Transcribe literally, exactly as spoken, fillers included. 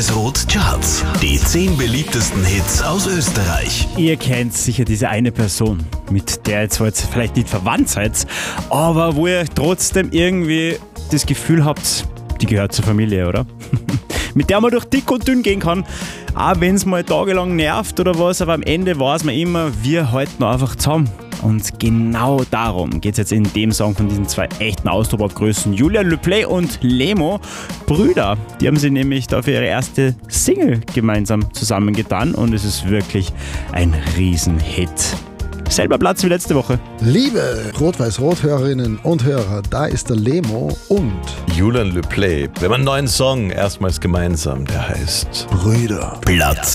Rot Charts. Die zehn beliebtesten Hits aus Österreich. Ihr kennt sicher diese eine Person, mit der ihr zwar jetzt vielleicht nicht verwandt seid, aber wo ihr trotzdem irgendwie das Gefühl habt, die gehört zur Familie, oder? Mit der man durch dick und dünn gehen kann, auch wenn es mal tagelang nervt oder was, aber am Ende weiß man immer, wir halten einfach zusammen. Und genau darum geht es jetzt in dem Song von diesen zwei echten Austropop-Größen, Julian Leplayt und Lemo. Brüder, die haben sie nämlich da für ihre erste Single gemeinsam zusammengetan und es ist wirklich ein Riesenhit. Selber Platz wie letzte Woche. Liebe Rot-Weiß-Rot-Hörerinnen und Hörer, da ist der Lemo und Julian Leplayt. Wir haben einen neuen Song, erstmals gemeinsam, der heißt Brüder. Platz